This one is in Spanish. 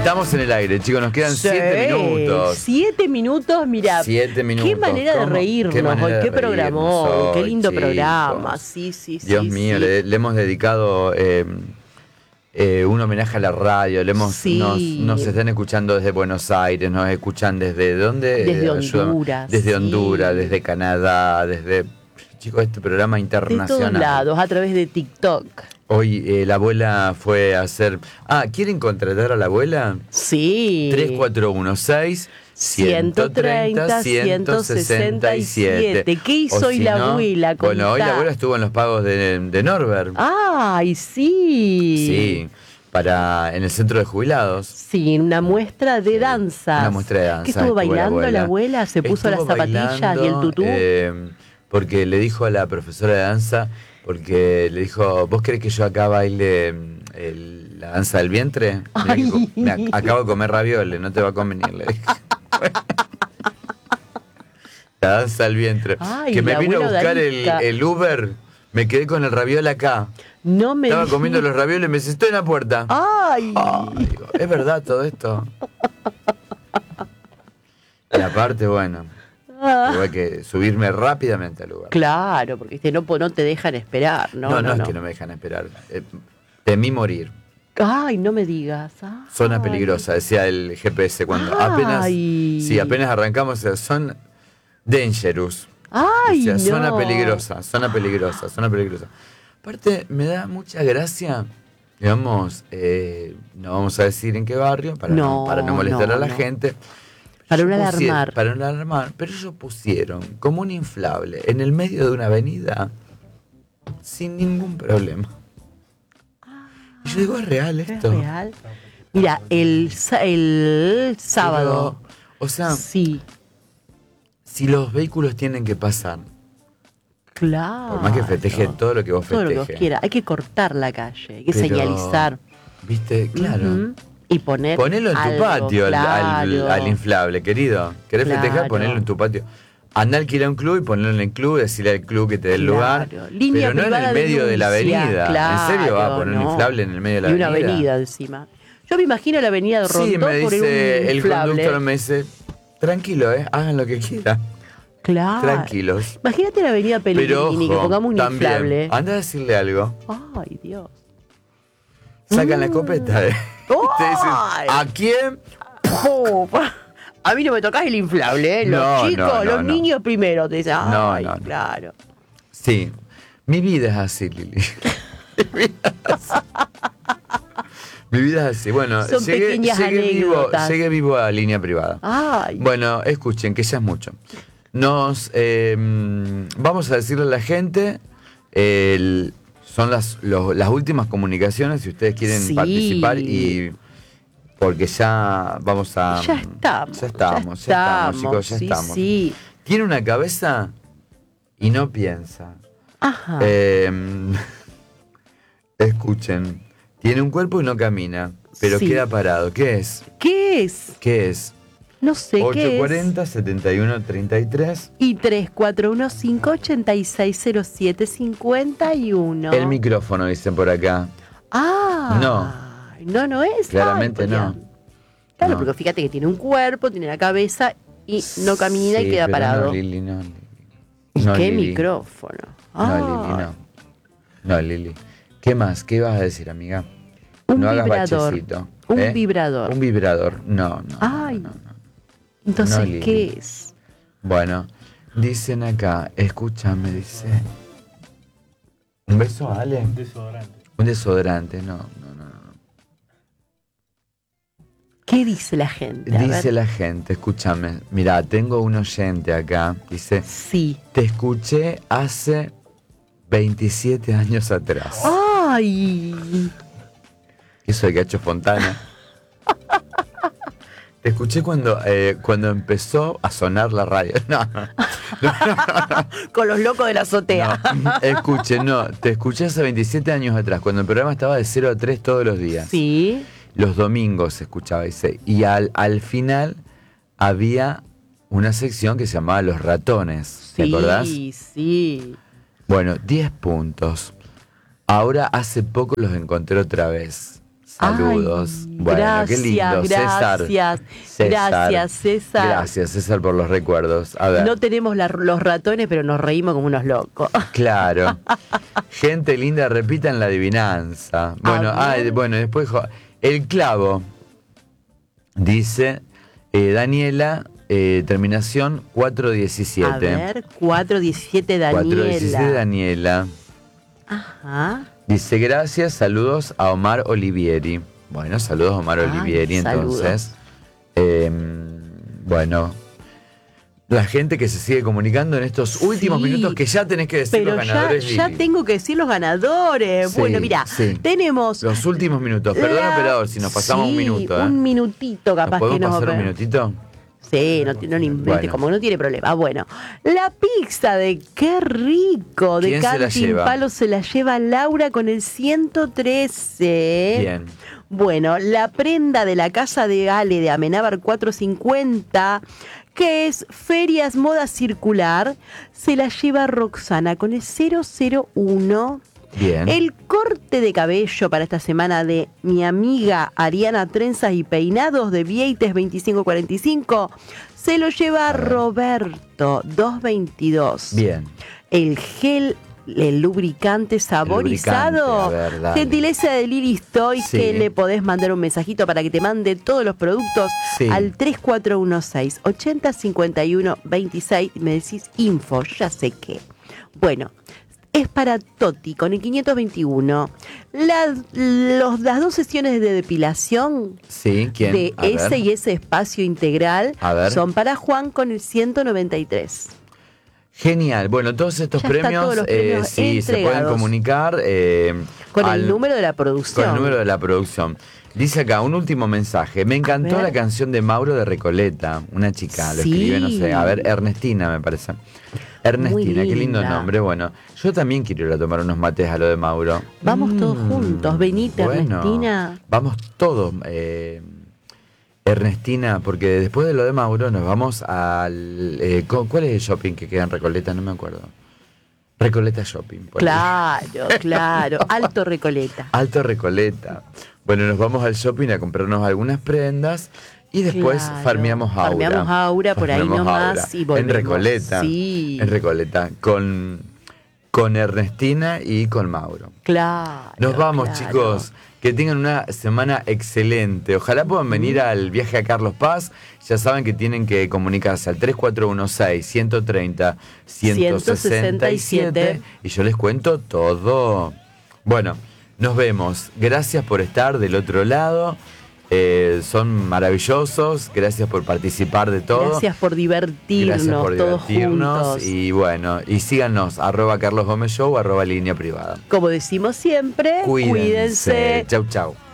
Estamos en el aire, chicos, nos quedan 7 minutos. 7 minutos, mira. 7 minutos. Qué manera de reírnos hoy, qué programón, qué lindo programa. Sí. Dios mío, le hemos dedicado un homenaje a la radio. Nos están escuchando desde Buenos Aires, nos escuchan desde ¿dónde? Desde Honduras. Desde Honduras, desde Canadá, desde... Chicos, este programa internacional. De todos lados, a través de TikTok. Hoy la abuela fue a hacer... ¿quieren contratar a la abuela? Sí. 3416-130-167. ¿Qué hizo hoy la abuela? Bueno, hoy la abuela estuvo en los pagos de Norbert. ¡Ay, sí! Sí, en el centro de jubilados. Sí, una muestra de danza. Una muestra de danza. ¿Qué estuvo bailando la abuela? ¿Se puso las zapatillas y el tutú? Porque le dijo a la profesora de danza, ¿vos querés que yo acá baile la danza del vientre? Me acabo de comer ravioles, no te va a convenir, le dije. La danza del vientre. Que me vino a buscar el Uber, me quedé con el raviol acá. Estaba comiendo los ravioles y me dice, estoy en la puerta. Digo, ¿es verdad todo esto? Y aparte, bueno... Tuve que subirme rápidamente al lugar. Claro, porque no te dejan esperar, ¿no? No, es que no me dejan esperar. Temí morir. Ay, no me digas. Zona peligrosa, decía el GPS cuando apenas arrancamos, son dangerous. Ay, zona peligrosa. Aparte, me da mucha gracia, digamos, no vamos a decir en qué barrio, para no molestar a la gente. Para no alarmar, pero ellos pusieron como un inflable en el medio de una avenida sin ningún problema. Y yo digo, ¿es real esto? ¿Es real? Mira, el sábado. Pero, o sea, sí. Si los vehículos tienen que pasar, claro, por más que festeje todo lo que vos festejes. Todo lo que vos quieras, hay que cortar la calle, hay que señalizar. ¿Viste? Claro. Y ponelo en tu patio, claro. al inflable, querido. ¿Querés festejar? Ponelo en tu patio. Andá a alquilar un club y ponelo en el club, decirle al club que te dé el lugar. Línea pero no en el medio de la avenida. Claro, ¿en serio va a poner un inflable en el medio de la avenida? Y una avenida encima. Yo me imagino la avenida de Rondón me dice, por un inflable. El conductor me dice, tranquilo, hagan lo que quieran. Claro. Tranquilos. Imagínate la avenida Pellegrini, que pongamos un inflable. Anda a decirle algo. Ay, Dios. Sacan la escopeta. Te dicen, ¿a quién? A mí no me tocás el inflable, Los chicos, los niños primero. Te dicen, claro. Sí, mi vida es así, Lili. Mi vida es así. Bueno, llegué vivo a línea privada. Bueno, escuchen, que ya es mucho. Vamos a decirle a la gente, son las últimas comunicaciones, si ustedes quieren participar, y porque ya vamos a... Ya estamos, chicos, ya estamos. Sí. Tiene una cabeza y no piensa. Ajá. Escuchen, tiene un cuerpo y no camina, pero queda parado. ¿Qué es? No sé, 840-7133 y 3415-8607-51. El micrófono, dicen por acá. No es. Claramente no. Claro, porque fíjate que tiene un cuerpo, tiene la cabeza y no camina y queda parado. No, Lili, no. ¿Y qué Lili. micrófono? No, Lili, no. No, Lili. ¿Qué más? ¿Qué ibas a decir, amiga? No hagas vibrador. bachecito. Un vibrador. Un vibrador. No. Entonces, no, ¿qué es? Bueno, dicen acá, escúchame, dice. ¿Un beso, Ale? Un desodorante, no. ¿Qué dice la gente? Dice la gente, escúchame. Mira, tengo un oyente acá. Dice, sí. Te escuché hace 27 años atrás. ¡Ay! Eso de Cacho Fontana. Te escuché cuando empezó a sonar la radio. No. Con los locos de la azotea. Te escuché hace 27 años atrás, cuando el programa estaba de 0 a 3 todos los días. Sí. Los domingos se escuchaba ese. Y al final había una sección que se llamaba Los Ratones. ¿Te acordás? Sí. Bueno, 10 puntos. Ahora hace poco los encontré otra vez. Saludos. Ay, bueno, gracias, qué lindo. Gracias, César. Gracias, César, por los recuerdos. A ver. No tenemos los ratones, pero nos reímos como unos locos. Claro. Gente linda, repitan la adivinanza. Bueno, después el clavo. Dice Daniela, terminación 417. A ver, 417 Daniela. 417 Daniela. Ajá. Dice, gracias, saludos a Omar Olivieri. Bueno, saludos a Omar Olivieri, entonces. Bueno, la gente que se sigue comunicando en estos últimos minutos, que ya tenés que decir los ganadores. Ya tengo que decir los ganadores. Sí, bueno, mira, tenemos... Los últimos minutos. Perdón, operador, si nos pasamos un minuto. Un minutito capaz que nos... ¿Podemos pasar un minutito? Sí, como no tiene problema. Bueno, la pizza de Qué Rico de Cantin Palo se la lleva Laura con el 113. Bien. Bueno, la prenda de la casa de Ale de Amenábar 450, que es Ferias Moda Circular, se la lleva Roxana con el 001. Bien. El corte de cabello para esta semana de mi amiga Ariana Trenzas y Peinados de Vieites 2545 se lo lleva Roberto 222. Bien. El gel, el lubricante saborizado, gentileza de Lilis Toy, que le podés mandar un mensajito para que te mande todos los productos al 3416 80 51 26 y me decís info, ya sé qué. Bueno, es para Toti con el 521. Las dos sesiones de depilación de ese espacio integral son para Juan con el 193. Genial. Bueno, todos estos premios, se pueden comunicar con el número de la producción. Con el número de la producción. Dice acá, un último mensaje. Me encantó la canción de Mauro de Recoleta. Una chica lo escribe, no sé. A ver, Ernestina me parece. Ernestina, qué lindo nombre. Bueno, yo también quiero ir a tomar unos mates a lo de Mauro. Vamos todos juntos, venite, Ernestina. Vamos todos, Ernestina, porque después de lo de Mauro nos vamos al... ¿cuál es el shopping que queda en Recoleta? No me acuerdo. Recoleta Shopping. Claro. Alto Recoleta. Alto Recoleta. Bueno, nos vamos al shopping a comprarnos algunas prendas y después farmeamos Aura. Farmeamos Aura por ahí nomás y volvemos. En Recoleta. Sí. En Recoleta. Con Ernestina y con Mauro. Claro. Nos vamos, chicos. Que tengan una semana excelente. Ojalá puedan venir al viaje a Carlos Paz. Ya saben que tienen que comunicarse al 3416-130-167 y yo les cuento todo. Bueno, nos vemos. Gracias por estar del otro lado. Son maravillosos. Gracias por participar de todo. Gracias por divertirnos todos juntos. Y bueno, y síganos, @Carlos Gómez Show, @Línea Privada. Como decimos siempre, cuídense. Chau, chau.